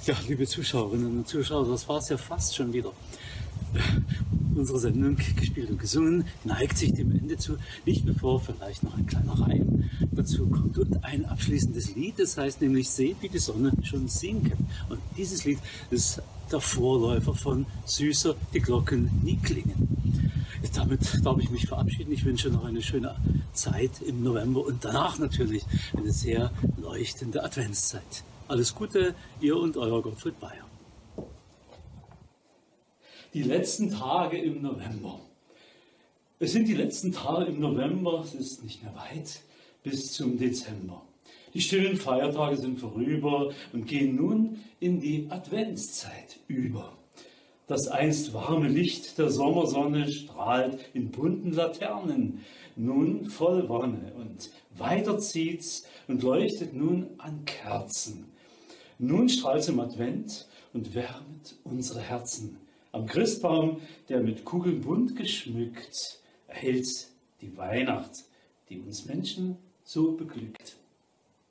Ja, liebe Zuschauerinnen und Zuschauer, das war es ja fast schon wieder. Unsere Sendung Gespielt und Gesungen neigt sich dem Ende zu, nicht bevor vielleicht noch ein kleiner Reim dazu kommt und ein abschließendes Lied, das heißt nämlich Seht, wie die Sonne schon sinken. Und dieses Lied ist der Vorläufer von Süßer, die Glocken nie klingen. Damit darf ich mich verabschieden. Ich wünsche noch eine schöne Zeit im November und danach natürlich eine sehr leuchtende Adventszeit. Alles Gute, ihr und euer Gottfried Bayer. Die letzten Tage im November. Es sind die letzten Tage im November, es ist nicht mehr weit, bis zum Dezember. Die stillen Feiertage sind vorüber und gehen nun in die Adventszeit über. Das einst warme Licht der Sommersonne strahlt in bunten Laternen, nun voll Wonne, und weiter zieht's und leuchtet nun an Kerzen. Nun strahlt's im Advent und wärmet unsere Herzen. Am Christbaum, der mit Kugeln bunt geschmückt, erhält die Weihnacht, die uns Menschen so beglückt.